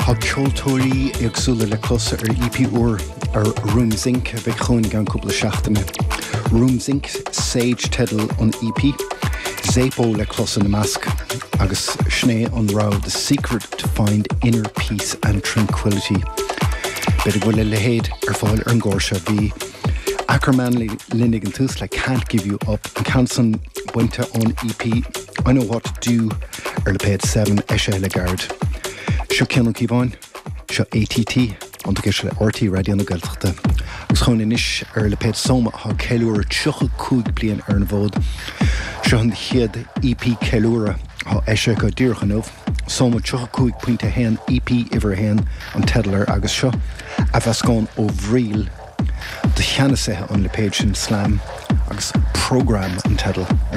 Tá ceoltóirí agsúla le closa EP uair Rooms Inc. a bheith chuin gan cúpla seachtaine. Rooms Inc. Sage Teddle on EP. Zapo le closa na Mask. Agus Sné an Rá, The Secret to Find Inner Peace and Tranquility. Beidir go le héad fáil an gcóirse bhí Ackerman Lindig and Tooth, like Can't Give You Up. And Canson Winter on EP. I Know What to Do. Le Page 7 Eshe Legard. Seo Ciann Cíbáin, seo ATT, an tu le RT Radio na Gaeltachta. Agus chun inis le Page Soma ha ceiliúr 35 bliain an bhód. Seo an chiad EP ceiliúra ha Eshe go dtíorcha nómh. Soma 35.1 EP iver hen an Teddler agus seo a bheascán ó bhríl de cheannasaithe an le Page in Slam agus program an Teddle.